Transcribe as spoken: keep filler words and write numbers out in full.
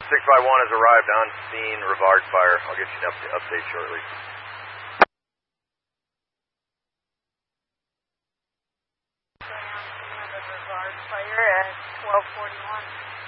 six five one has arrived on scene, Rivard fire. I'll get you an up update shortly. Rivard fire at twelve forty-one.